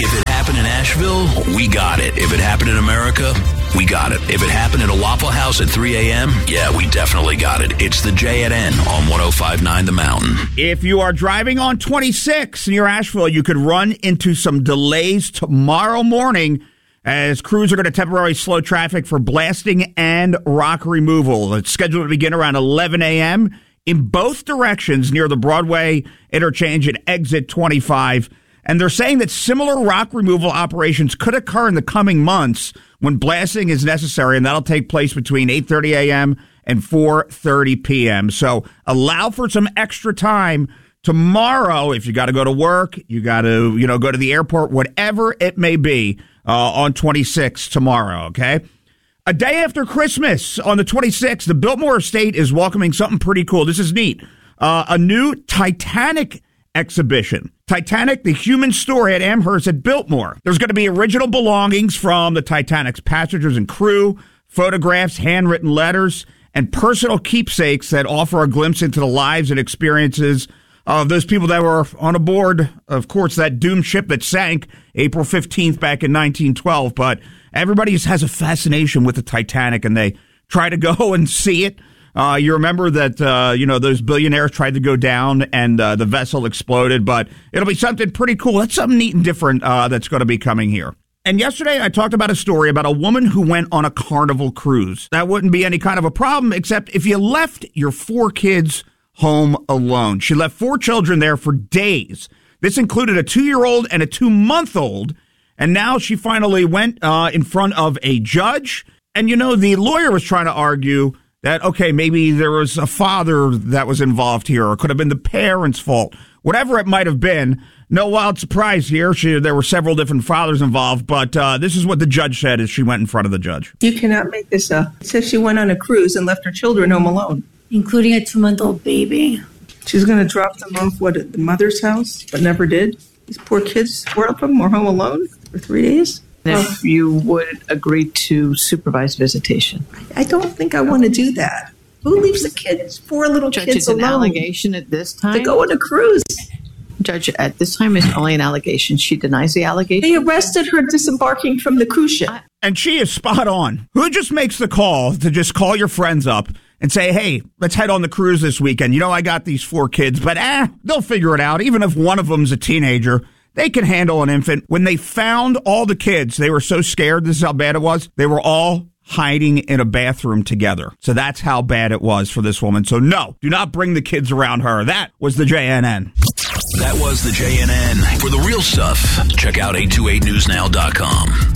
If it happened in Asheville, we got it. If it happened in America, we got it. If it happened at a Waffle House at 3 a.m., yeah, we definitely got it. It's the J&N on 105.9 The Mountain. If you are driving on 26 near Asheville, you could run into some delays tomorrow morning as crews are going to temporarily slow traffic for blasting and rock removal. It's scheduled to begin around 11 a.m. in both directions near the Broadway interchange at exit 25. And they're saying that similar rock removal operations could occur in the coming months when blasting is necessary, and that'll take place between 8:30 a.m. and 4:30 p.m. So allow for some extra time tomorrow if you got to go to work, you got to, go to the airport, whatever it may be, on 26 tomorrow, okay? A day after Christmas, on the 26th, the Biltmore Estate is welcoming something pretty cool. This is neat. A new Titanic exhibition. Titanic, the human story at Amherst at Biltmore. There's going to be original belongings from the Titanic's passengers and crew, photographs, handwritten letters, and personal keepsakes that offer a glimpse into the lives and experiences of those people that were on aboard, of course, that doomed ship that sank April 15th back in 1912. But everybody has a fascination with the Titanic, and they try to go and see it. You remember that, those billionaires tried to go down and the vessel exploded, but it'll be something pretty cool. That's something neat and different that's going to be coming here. And yesterday I talked about a story about a woman who went on a Carnival cruise. That wouldn't be any kind of a problem, except if you left your 4 kids home alone. She left 4 children there for days. This included a 2-year-old and a 2-month-old. And now she finally went in front of a judge. And, the lawyer was trying to argue that, okay, maybe there was a father that was involved here, or it could have been the parents' fault. Whatever it might have been, no wild surprise here. There were several different fathers involved, but this is what the judge said as she went in front of the judge. You cannot make this up. It says she went on a cruise and left her children home alone. Including a 2-month-old baby. She's going to drop them off, at the mother's house, but never did? These poor kids, 4 of them, were home alone for 3 days? If you would agree to supervised visitation. I don't think I want to do that. Who leaves the kids, 4 little Judge, kids it's an alone? allegation at this time. To go on a cruise. Judge, at this time it's only an allegation. She denies the allegation. They arrested her disembarking from the cruise ship. And she is spot on. Who just makes the call to just call your friends up and say, hey, let's head on the cruise this weekend. I got these 4 kids, but they'll figure it out. Even if one of them's a teenager, they can handle an infant. When they found all the kids, they were so scared. This is how bad it was. They were all hiding in a bathroom together. So that's how bad it was for this woman. So no, do not bring the kids around her. That was the JNN. That was the JNN. For the real stuff, check out 828newsnow.com.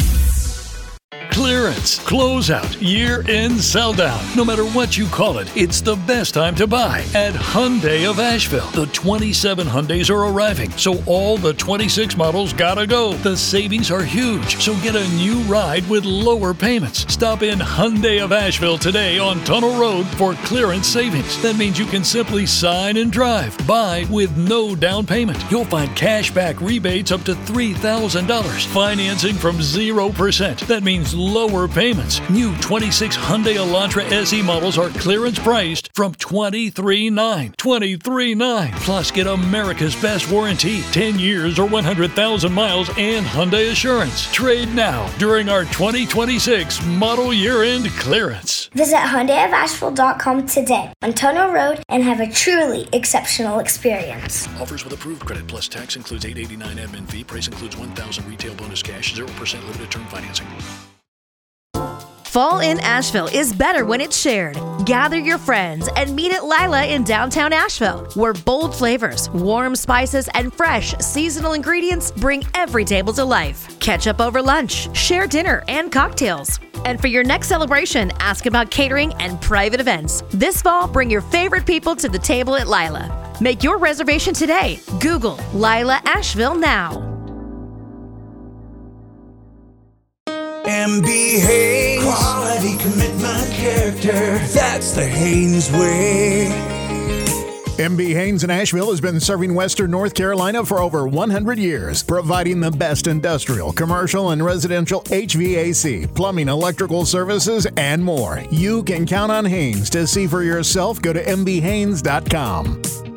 Clearance, closeout, year-end sell-down. No matter what you call it, it's the best time to buy at Hyundai of Asheville. The 27 Hyundais are arriving, so all the 26 models gotta go. The savings are huge, so get a new ride with lower payments. Stop in Hyundai of Asheville today on Tunnel Road for clearance savings. That means you can simply sign and drive. Buy with no down payment. You'll find cash back rebates up to $3,000. Financing from 0%. That means lower payments. New 26 Hyundai Elantra SE models are clearance priced from $23,900. $23,900. Plus, get America's best warranty, 10 years or 100,000 miles, and Hyundai Assurance. Trade now during our 2026 model year-end clearance. Visit HyundaiofAsheville.com today on Tunnel Road and have a truly exceptional experience. Offers with approved credit plus tax includes $889 admin fee. Price includes $1,000 retail bonus cash, 0% limited term financing. Fall in Asheville is better when it's shared. Gather your friends and meet at Lila in downtown Asheville, where bold flavors, warm spices, and fresh seasonal ingredients bring every table to life. Catch up over lunch, share dinner and cocktails. And for your next celebration, ask about catering and private events. This fall, bring your favorite people to the table at Lila. Make your reservation today. Google Lila Asheville now. MB Haynes, quality, commitment, character. That's the Haynes way. MB Haynes in Asheville has been serving Western North Carolina for over 100 years, providing the best industrial, commercial, and residential HVAC, plumbing, electrical services, and more. You can count on Haynes. To see for yourself, go to mbhaynes.com.